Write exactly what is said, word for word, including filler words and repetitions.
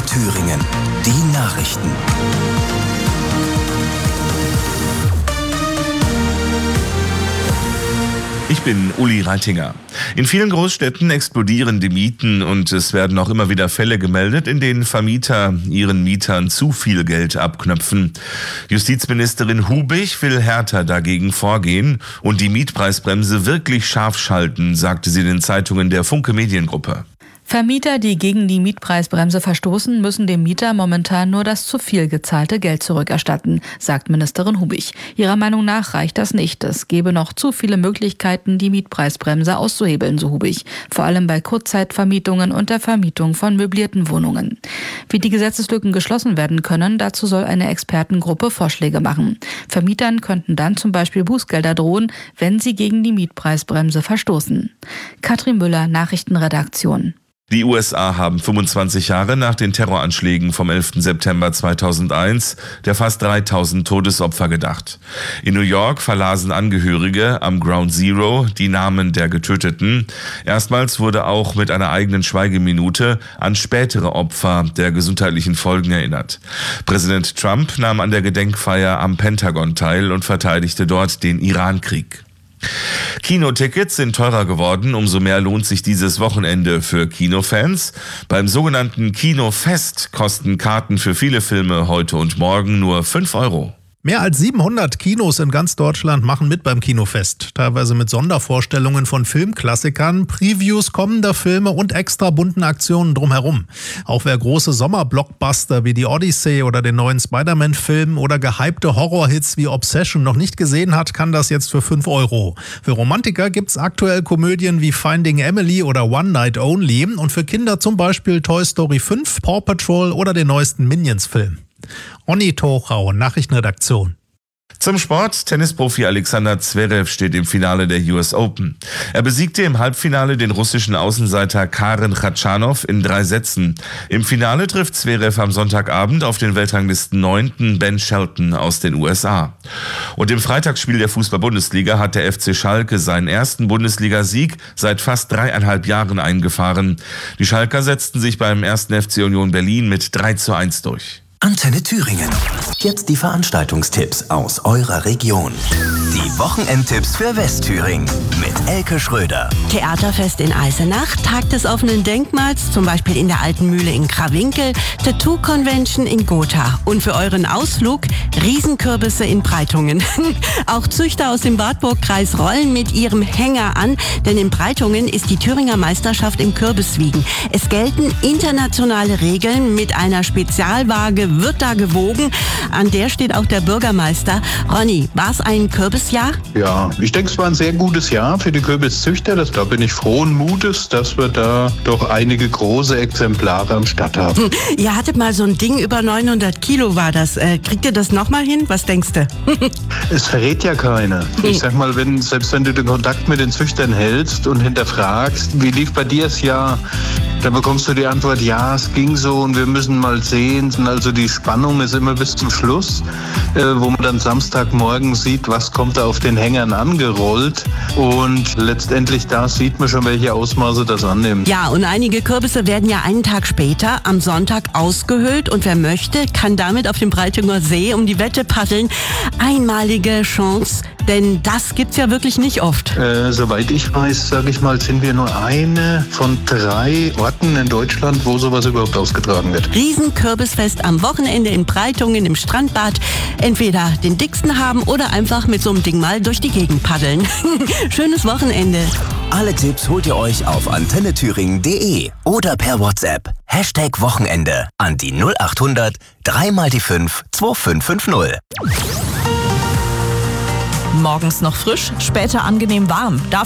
Thüringen. Die Nachrichten. Ich bin Uli Reitinger. In vielen Großstädten explodieren die Mieten und es werden auch immer wieder Fälle gemeldet, in denen Vermieter ihren Mietern zu viel Geld abknöpfen. Justizministerin Hubig will härter dagegen vorgehen und die Mietpreisbremse wirklich scharf schalten, sagte sie den Zeitungen der Funke Mediengruppe. Vermieter, die gegen die Mietpreisbremse verstoßen, müssen dem Mieter momentan nur das zu viel gezahlte Geld zurückerstatten, sagt Ministerin Hubig. Ihrer Meinung nach reicht das nicht. Es gebe noch zu viele Möglichkeiten, die Mietpreisbremse auszuhebeln, so Hubig. Vor allem bei Kurzzeitvermietungen und der Vermietung von möblierten Wohnungen. Wie die Gesetzeslücken geschlossen werden können, dazu soll eine Expertengruppe Vorschläge machen. Vermietern könnten dann zum Beispiel Bußgelder drohen, wenn sie gegen die Mietpreisbremse verstoßen. Katrin Müller, Nachrichtenredaktion. Die U S A haben fünfundzwanzig Jahre nach den Terroranschlägen vom elften September zweitausendeins der fast dreitausend Todesopfer gedacht. In New York verlasen Angehörige am Ground Zero die Namen der Getöteten. Erstmals wurde auch mit einer eigenen Schweigeminute an spätere Opfer der gesundheitlichen Folgen erinnert. Präsident Trump nahm an der Gedenkfeier am Pentagon teil und verteidigte dort den Irankrieg. Kinotickets sind teurer geworden, umso mehr lohnt sich dieses Wochenende für Kinofans. Beim sogenannten Kinofest kosten Karten für viele Filme heute und morgen nur fünf Euro. Mehr als siebenhundert Kinos in ganz Deutschland machen mit beim Kinofest. Teilweise mit Sondervorstellungen von Filmklassikern, Previews kommender Filme und extra bunten Aktionen drumherum. Auch wer große Sommerblockbuster wie die Odyssey oder den neuen Spider-Man-Film oder gehypte Horrorhits wie Obsession noch nicht gesehen hat, kann das jetzt für fünf Euro. Für Romantiker gibt's aktuell Komödien wie Finding Emily oder One Night Only und für Kinder zum Beispiel Toy Story fünf, Paw Patrol oder den neuesten Minions-Film. Onni Tochau, Nachrichtenredaktion. Zum Sport. Tennisprofi Alexander Zverev steht im Finale der U S Open. Er besiegte im Halbfinale den russischen Außenseiter Karen Khachanov in drei Sätzen. Im Finale trifft Zverev am Sonntagabend auf den Weltranglisten neunten Ben Shelton aus den U S A. Und im Freitagsspiel der Fußball-Bundesliga hat der F C Schalke seinen ersten Bundesligasieg seit fast dreieinhalb Jahren eingefahren. Die Schalker setzten sich beim ersten F C Union Berlin mit drei zu eins durch. Antenne Thüringen. Jetzt die Veranstaltungstipps aus eurer Region. Die Wochenendtipps für Westthüringen mit Elke Schröder. Theaterfest in Eisenach, Tag des offenen Denkmals, zum Beispiel in der Alten Mühle in Krawinkel, Tattoo-Convention in Gotha. Und für euren Ausflug Riesenkürbisse in Breitungen. Auch Züchter aus dem Wartburgkreis rollen mit ihrem Hänger an, denn in Breitungen ist die Thüringer Meisterschaft im Kürbiswiegen. Es gelten internationale Regeln. Mit einer Spezialwaage wird da gewogen. An der steht auch der Bürgermeister. Ronny, war es ein Kürbisjahr? Ja, ich denke, es war ein sehr gutes Jahr für die Kürbiszüchter. Das, da bin ich frohen Mutes, dass wir da doch einige große Exemplare am Start haben. Hm, ihr hattet mal so ein Ding über neunhundert Kilo war das. Äh, kriegt ihr das nochmal hin? Was denkst du? Es verrät ja keiner. Ich sag mal, wenn, selbst wenn du den Kontakt mit den Züchtern hältst und hinterfragst, wie lief bei dir das Jahr, dann bekommst du die Antwort, ja, es ging so und wir müssen mal sehen. Also die Spannung ist immer bis zum Schluss, äh, wo man dann Samstagmorgen sieht, was kommt da auf den Hängern angerollt. Und letztendlich da sieht man schon, welche Ausmaße das annimmt. Ja, und einige Kürbisse werden ja einen Tag später am Sonntag ausgehöhlt. Und wer möchte, kann damit auf dem Breitunger See um die Wette paddeln. Einmalige Chance, denn das gibt's ja wirklich nicht oft. Äh, soweit ich weiß, sage ich mal, sind wir nur eine von drei Orten in Deutschland, wo sowas überhaupt ausgetragen wird. Riesenkürbisfest am Wochenende in Breitungen im Strandbad. Entweder den dicksten haben oder einfach mit so einem Ding mal durch die Gegend paddeln. Schönes Wochenende. Alle Tipps holt ihr euch auf antenne thüringen punkt de oder per WhatsApp. Hashtag Wochenende an die null acht hundert drei mal die fünf zwei fünf fünf null. Morgens noch frisch, später angenehm warm.